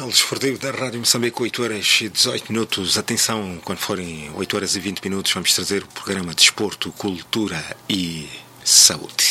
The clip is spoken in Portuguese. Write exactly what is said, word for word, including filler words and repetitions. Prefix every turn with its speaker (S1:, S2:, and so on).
S1: Jornal Desportivo da Rádio Moçambique, oito horas e dezoito minutos. Atenção, quando forem oito horas e vinte minutos, vamos trazer o programa Desporto, Cultura e Saúde.